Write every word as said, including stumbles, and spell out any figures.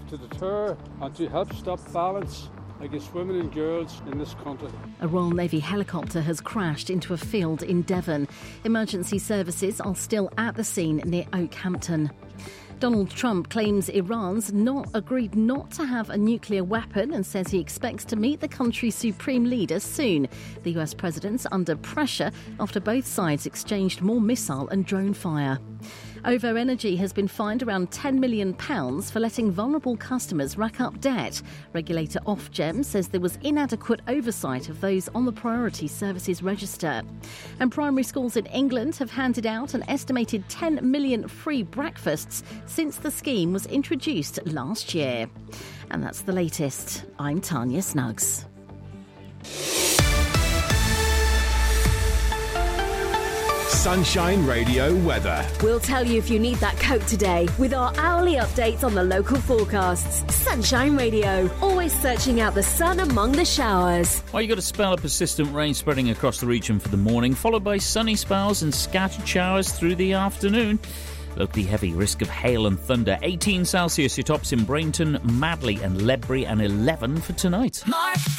to deter and to help stop violence against women and girls in this country. A Royal Navy helicopter has crashed into a field in Devon. Emergency services are still at the scene near Oakhampton. Donald Trump claims Iran's not agreed not to have a nuclear weapon and says he expects to meet the country's supreme leader soon. The U S president's under pressure after both sides exchanged more missile and drone fire. OVO Energy has been fined around ten million pounds for letting vulnerable customers rack up debt. Regulator Ofgem says there was inadequate oversight of those on the Priority Services Register. And primary schools in England have handed out an estimated ten million free breakfasts since the scheme was introduced last year. And that's the latest. I'm Tanya Snuggs. Sunshine Radio weather. We'll tell you if you need that coat today with our hourly updates on the local forecasts. Sunshine Radio, always searching out the sun among the showers. Well, you've got a spell of persistent rain spreading across the region for the morning, followed by sunny spells and scattered showers through the afternoon. Locally heavy risk of hail and thunder. eighteen Celsius, your tops in Brainton, Madley and Ledbury, and eleven for tonight. Mark